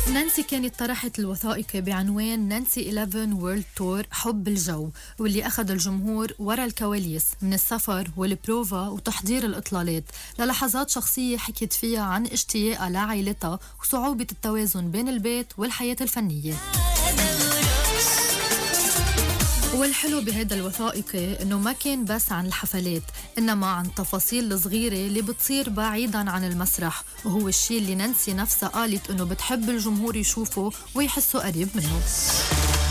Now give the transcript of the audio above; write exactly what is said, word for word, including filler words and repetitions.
نانسي كانت طرحت الوثائقي بعنوان نانسي إحدى عشر وورلد تور حب الجو، واللي أخذ الجمهور ورا الكواليس من السفر والبروفا وتحضير الإطلالات للحظات شخصية حكيت فيها عن اشتياقها لعائلتها وصعوبة التوازن بين البيت والحياة الفنية. والحلو بهذا الوثائقي إنه ما كان بس عن الحفلات، إنما عن تفاصيل الصغيرة اللي بتصير بعيداً عن المسرح، وهو الشيء اللي نانسي نفسها قالت إنه بتحب الجمهور يشوفه ويحسه قريب منه.